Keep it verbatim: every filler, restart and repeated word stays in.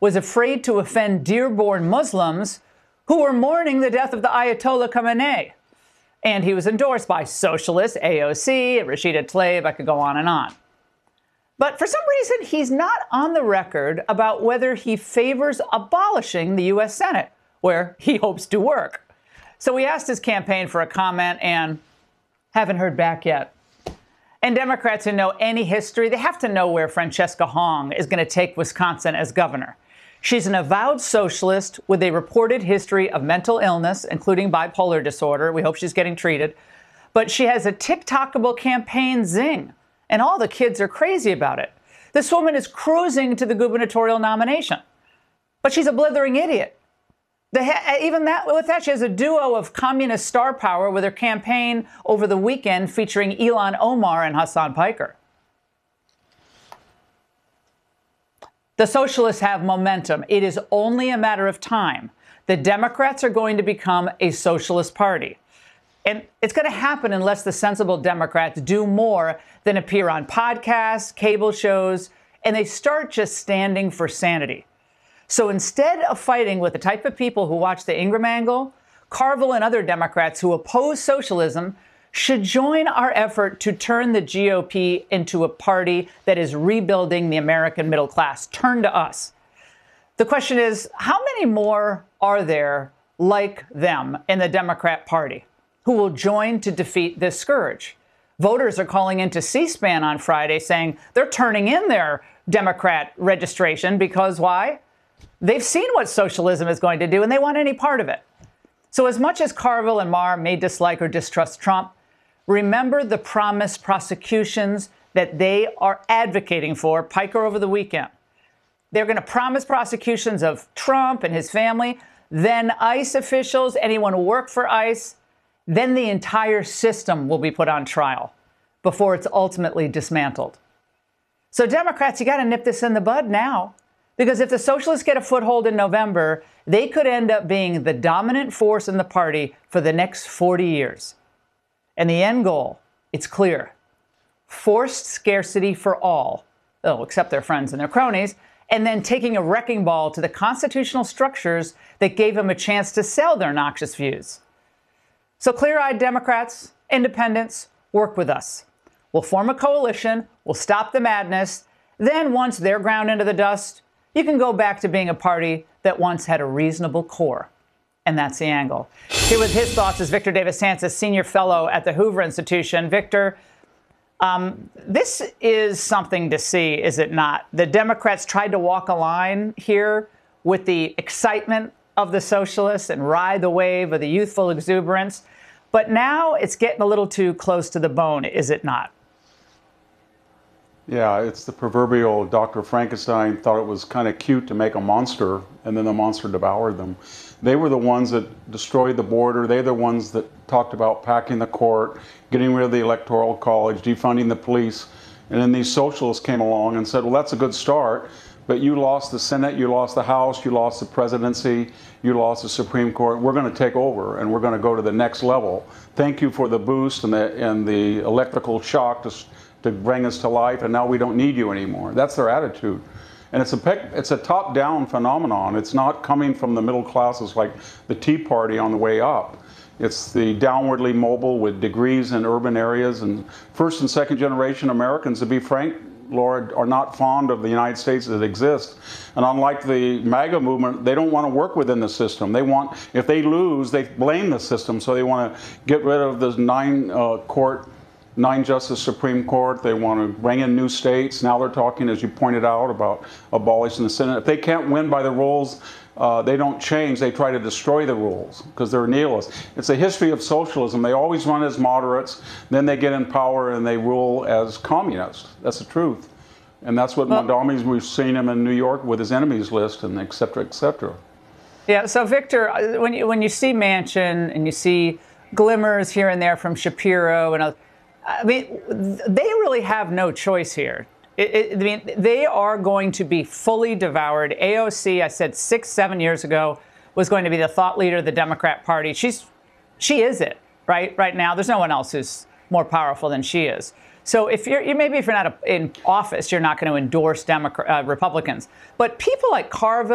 was afraid to offend Dearborn Muslims who were mourning the death of the Ayatollah Khamenei. And he was endorsed by socialists, A O C, Rashida Tlaib, I could go on and on. But for some reason, he's not on the record about whether he favors abolishing the U S Senate, where he hopes to work. So we asked his campaign for a comment and haven't heard back yet. And Democrats who know any history, they have to know where Francesca Hong is going to take Wisconsin as governor. She's an avowed socialist with a reported history of mental illness, including bipolar disorder. We hope she's getting treated. But she has a TikTokable campaign zing, and all the kids are crazy about it. This woman is cruising to the gubernatorial nomination, but she's a blithering idiot. The, even that, with that, she has a duo of communist star power with her campaign over the weekend featuring Ilhan Omar and Hassan Piker. The socialists have momentum. It is only a matter of time. The Democrats are going to become a socialist party. And it's going to happen unless the sensible Democrats do more than appear on podcasts, cable shows, and they start just standing for sanity. So instead of fighting with the type of people who watch the Ingraham Angle, Carville and other Democrats who oppose socialism should join our effort to turn the G O P into a party that is rebuilding the American middle class. Turn to us. The question is, how many more are there like them in the Democrat Party who will join to defeat this scourge? Voters are calling into C-SPAN on Friday saying they're turning in their Democrat registration because why? They've seen what socialism is going to do, and they want any part of it. So as much as Carville and Maher may dislike or distrust Trump, remember the promised prosecutions that they are advocating for, Piker over the weekend. They're going to promise prosecutions of Trump and his family, then ICE officials, anyone who worked for ICE, then the entire system will be put on trial before it's ultimately dismantled. So Democrats, you got to nip this in the bud now. Because if the socialists get a foothold in November, they could end up being the dominant force in the party for the next forty years. And the end goal, it's clear. Forced scarcity for all, oh, except their friends and their cronies, and then taking a wrecking ball to the constitutional structures that gave them a chance to sell their noxious views. So clear-eyed Democrats, independents, work with us. We'll form a coalition, we'll stop the madness, then once they're ground into the dust, you can go back to being a party that once had a reasonable core. And that's the angle. Here with his thoughts is Victor Davis Hanson, Senior Fellow at the Hoover Institution. Victor, um, this is something to see, is it not? The Democrats tried to walk a line here with the excitement of the socialists and ride the wave of the youthful exuberance. But now it's getting a little too close to the bone, is it not? Yeah, it's the proverbial Doctor Frankenstein thought it was kind of cute to make a monster, and then the monster devoured them. They were the ones that destroyed the border. They're the ones that talked about packing the court, getting rid of the Electoral College, defunding the police. And then these socialists came along and said, well, that's a good start, but you lost the Senate, you lost the House, you lost the presidency, you lost the Supreme Court. We're going to take over, and we're going to go to the next level. Thank you for the boost and the, and the electrical shock to to bring us to life, and now we don't need you anymore. That's their attitude. And it's a, it's a top-down phenomenon. It's not coming from the middle classes like the Tea Party on the way up. It's the downwardly mobile with degrees in urban areas, and first and second generation Americans, to be frank, Laura, are not fond of the United States as it exists. And unlike the MAGA movement, they don't want to work within the system. They want, if they lose, they blame the system, so they want to get rid of the nine uh, court Nine Justice Supreme Court. They want to bring in new states. Now they're talking, as you pointed out, about abolishing the Senate. If they can't win by the rules, uh, they don't change. They try to destroy the rules because they're nihilists. It's a history of socialism. They always run as moderates. Then they get in power and they rule as communists. That's the truth. And that's what well, Mondami's, we've seen him in New York with his enemies list and et cetera, et cetera. Yeah, so Victor, when you, when you see Manchin and you see glimmers here and there from Shapiro and others, I mean, they really have no choice here. It, it, I mean, they are going to be fully devoured. A O C, I said six, seven years ago, was going to be the thought leader of the Democrat Party. She's, she is it, right? Right now, there's no one else who's more powerful than she is. So if you're, you maybe if you're not in office, you're not going to endorse Democrat, uh, Republicans. But people like Carville